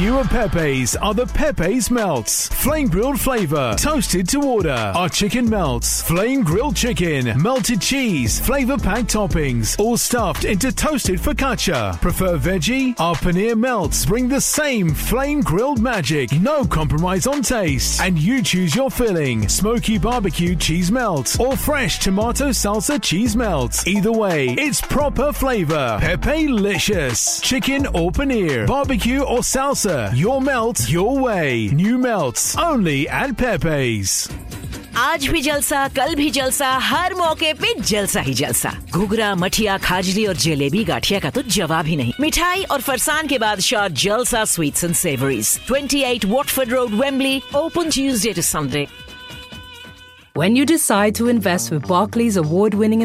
new at Pepe's are the Pepe's Melts. Flame grilled flavor, toasted to order. Our chicken melts, flame grilled chicken, melted cheese, flavor packed toppings, all stuffed into toasted focaccia. Prefer veggie? Our paneer melts bring the same flame grilled magic. No compromise on taste. And you choose your filling. Smoky barbecue cheese melts or fresh tomato salsa cheese melts. Either way, it's proper flavor. Pepe-licious. Chicken or paneer, barbecue or salsa. Your melt, your way. New melts, only at Pepe's. आज भी जलसा, कल भी जलसा, हर मौके पे जलसा ही जलसा। घुघरा, मठिया, खाजली और जलेबी गाठिया का तो जवाब ही नहीं। मिठाई और फरसान के बादशाह जलसा sweets and savouries, 28 Watford Road, Wembley, open Tuesday to Sunday. When you decide to invest with Barclays award-winning